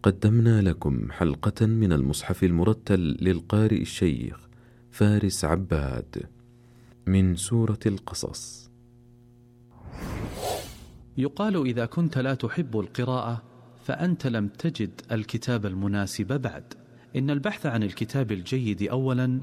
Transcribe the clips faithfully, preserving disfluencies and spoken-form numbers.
قدمنا لكم حلقة من المصحف المرتل للقارئ الشيخ فارس عباد من سورة القصص. يقال إذا كنت لا تحب القراءة فأنت لم تجد الكتاب المناسب بعد. إن البحث عن الكتاب الجيد أولا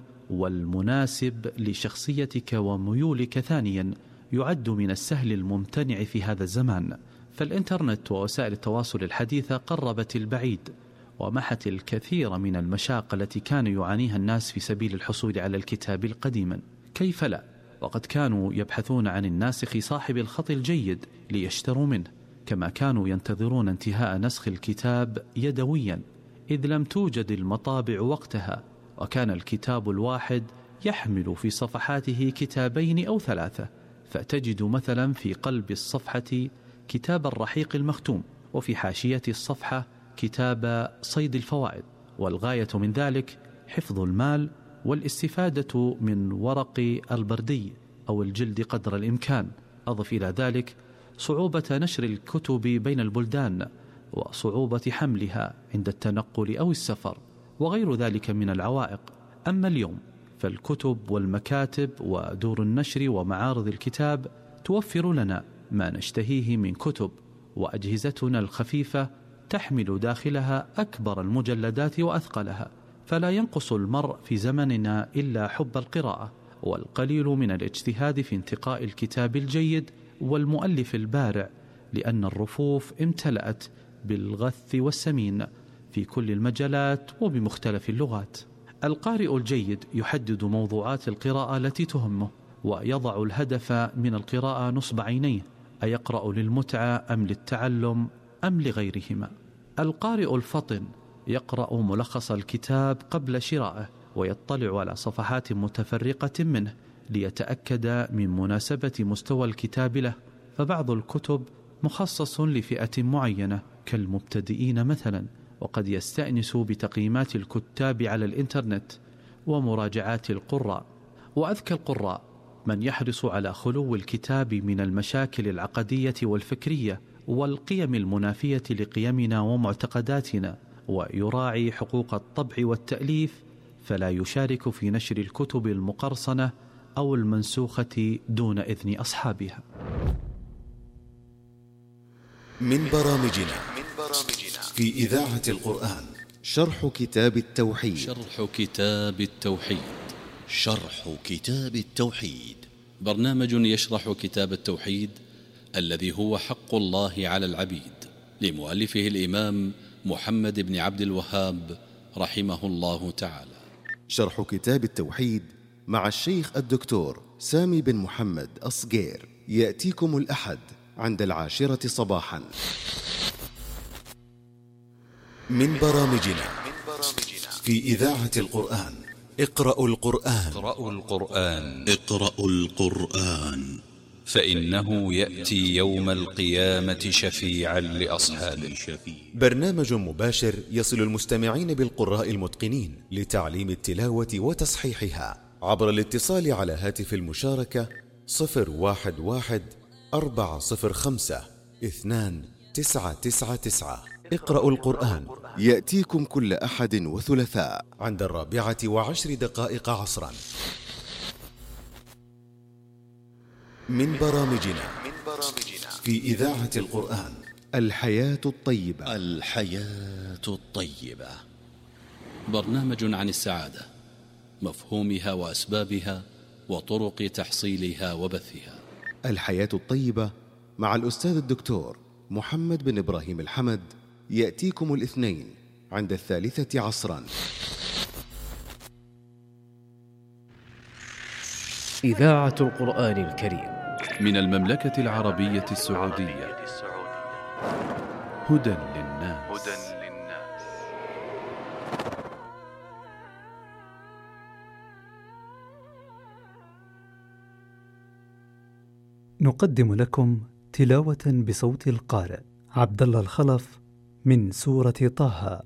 والمناسب لشخصيتك وميولك ثانيا يعد من السهل الممتنع في هذا الزمان، فالإنترنت ووسائل التواصل الحديثة قربت البعيد ومحت الكثير من المشاق التي كان يعانيها الناس في سبيل الحصول على الكتاب القديما. كيف لا؟ وقد كانوا يبحثون عن الناسخ صاحب الخط الجيد ليشتروا منه، كما كانوا ينتظرون انتهاء نسخ الكتاب يدويا إذ لم توجد المطابع وقتها، وكان الكتاب الواحد يحمل في صفحاته كتابين أو ثلاثة، فتجد مثلا في قلب الصفحة كتاب الرحيق المختوم، وفي حاشية الصفحة كتاب صيد الفوائد، والغاية من ذلك حفظ المال والاستفادة من ورق البردي أو الجلد قدر الإمكان. أضف إلى ذلك صعوبة نشر الكتب بين البلدان وصعوبة حملها عند التنقل أو السفر وغير ذلك من العوائق. أما اليوم فالكتب والمكاتب ودور النشر ومعارض الكتاب توفر لنا ما نشتهيه من كتب، وأجهزتنا الخفيفة تحمل داخلها أكبر المجلدات وأثقلها، فلا ينقص المرء في زمننا إلا حب القراءة والقليل من الاجتهاد في انتقاء الكتاب الجيد والمؤلف البارع، لأن الرفوف امتلأت بالغث والسمين في كل المجالات وبمختلف اللغات. القارئ الجيد يحدد موضوعات القراءة التي تهمه ويضع الهدف من القراءة نصب عينيه، أيقرأ للمتعة أم للتعلم أم لغيرهما. القارئ الفطن يقرأ ملخص الكتاب قبل شرائه ويطلع على صفحات متفرقة منه ليتأكد من مناسبة مستوى الكتاب له، فبعض الكتب مخصص لفئة معينة كالمبتدئين مثلا، وقد يستأنس بتقييمات الكتاب على الإنترنت ومراجعات القراء. وأذكى القراء من يحرص على خلو الكتاب من المشاكل العقدية والفكرية والقيم المنافية لقيمنا ومعتقداتنا، ويراعي حقوق الطبع والتأليف، فلا يشارك في نشر الكتب المقرصنة أو المنسوخة دون إذن أصحابها. من برامجنا في إذاعة القرآن شرح كتاب التوحيد. شرح كتاب التوحيد شرح كتاب التوحيد برنامج يشرح كتاب التوحيد الذي هو حق الله على العبيد، لمؤلفه الإمام محمد بن عبد الوهاب رحمه الله تعالى. شرح كتاب التوحيد مع الشيخ الدكتور سامي بن محمد أصغير يأتيكم الأحد عند العاشرة صباحا. من برامجنا في إذاعة القرآن اقرأوا القرآن اقرأوا القرآن اقرأوا القرآن فإنه يأتي يوم القيامة شفيعا لأصحابه. برنامج مباشر يصل المستمعين بالقراء المتقنين لتعليم التلاوة وتصحيحها عبر الاتصال على هاتف المشاركة صفر واحد واحد أربعة صفر خمسة اثنان تسعة تسعة تسعة. اقرأوا القرآن يأتيكم كل أحد وثلاثاء عند الرابعة وعشر دقائق عصرا. من برامجنا في إذاعة القرآن الحياة الطيبة. الحياة الطيبة برنامج عن السعادة، مفهومها وأسبابها وطرق تحصيلها وبثها. الحياة الطيبة مع الأستاذ الدكتور محمد بن إبراهيم الحمد يأتيكم الاثنين عند الثالثة عصرا. إذاعة القرآن الكريم من المملكة العربية السعودية. هدى للناس. نقدم لكم تلاوة بصوت القارئ عبد الله الخلف من سورة طه.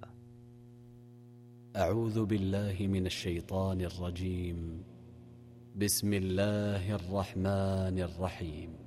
أعوذ بالله من الشيطان الرجيم. بسم الله الرحمن الرحيم.